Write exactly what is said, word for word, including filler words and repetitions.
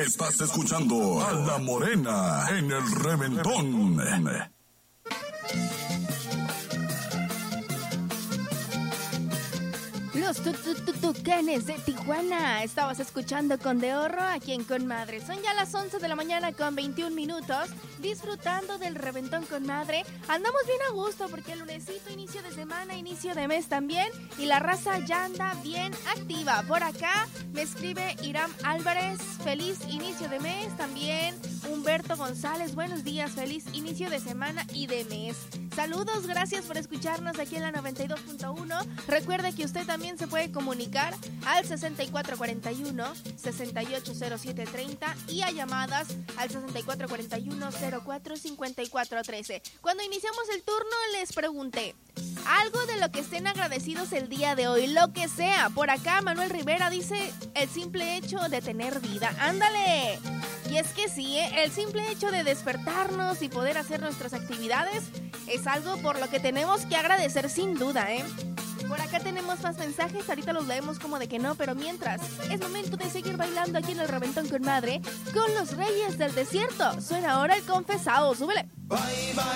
Estás escuchando a La Morena en el Reventón. Los tututucanes de Tijuana. Estabas escuchando con De Horro aquí en Con Madre. Son ya las once de la mañana con veintiún minutos. Disfrutando del Reventón con Madre. Andamos bien a gusto porque el lunesito, inicio de semana, inicio de mes también. Y la raza ya anda bien activa. Por acá me escribe Iram Álvarez. Feliz inicio de mes. También Humberto González. Buenos días. Feliz inicio de semana y de mes. Saludos, gracias por escucharnos aquí en la noventa y dos punto uno. Recuerde que usted también se puede comunicar al sesenta y cuatro cuarenta y uno, sesenta y ocho cero siete treinta y a llamadas al sesenta y cuatro cuarenta y uno, cero cuatro cincuenta y cuatro trece. Cuando iniciamos el turno les pregunté algo de lo que estén agradecidos el día de hoy, lo que sea. Por acá Manuel Rivera dice el simple hecho de tener vida. ¡Ándale! Y es que sí, ¿eh? El simple hecho de despertarnos y poder hacer nuestras actividades es algo por lo que tenemos que agradecer sin duda, ¿eh? Por acá tenemos más mensajes, ahorita los leemos como de que no, pero mientras, es momento de seguir bailando aquí en el Reventón con Madre con los Reyes del Desierto. Suena ahora el confesado, súbele. Bye, bye.